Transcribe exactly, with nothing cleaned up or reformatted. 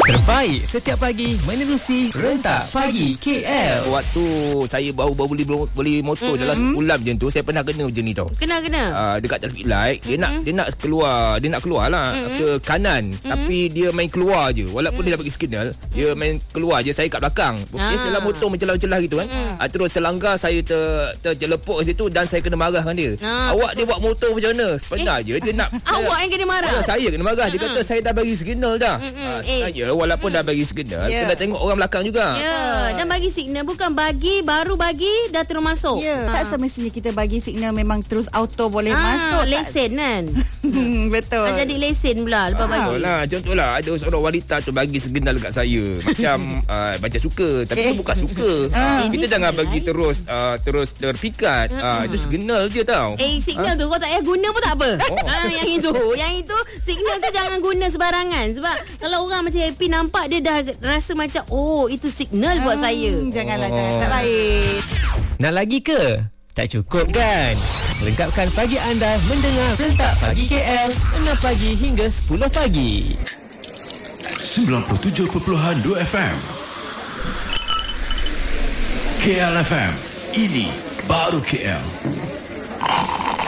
Terbaik setiap pagi menerusi Rentak Pagi K L. Waktu saya baru-baru beli beli motor mm-hmm. dalam sebulan macam tu, saya pernah kena macam ni tau. Kena-kena? Uh, dekat traffic light, dia mm-hmm. nak dia nak keluar, dia nak keluar lah mm-hmm. ke kanan. Mm-hmm. Tapi dia main keluar je. Walaupun mm-hmm. dia dah bagi signal, dia main keluar je, saya kat belakang. Ah. Biasalah motor mencelah-celah gitu kan. Mm-hmm. Uh, terus terlanggar, saya ter, terjelepuk kat situ dan saya kena marah dengan dia. Ah. Awak dia buat motor macam mana? Sebenarnya eh? je dia nak awak yang kena marah? Uh, saya kena marah. Dia mm-hmm. kata saya dah bagi signal dah. Mm-hmm. Uh, saya eh. walaupun mm-hmm. dah bagi signal, yeah. kena tengok orang belakang juga. Ya, yeah. Dan bagi signal bukan bagi baru bagi dah terus masuk. Ya, yeah. ha. Tak semestinya kita bagi signal memang terus auto boleh ah, masuk. Lesen kan? Betul. Ah, jadi lesen pula lepas ah, bagi. Lah, contohlah ada seorang wanita tu bagi signal dekat saya. Macam uh, macam suka, tapi eh. tu bukan suka. Ah. Kita jangan bagi eh. terus uh, terus terpikat. Ah, uh, itu signal je tau. Eh, signal ah. tu kau tak payah guna pun tak apa. Oh. Ah, yang itu, yang itu signal tu jangan guna sebarangan, sebab kalau orang macam happy nampak dia dah rasa macam oh itu signal hmm, buat saya. Janganlah oh. jangan, tak baik. Nak lagi ke? Tak cukup kan? Lengkapkan pagi anda mendengar Rentak Pagi K L enam pagi hingga sepuluh pagi. sembilan puluh tujuh perpuluhan dua F M K L F M. Ini baru K L.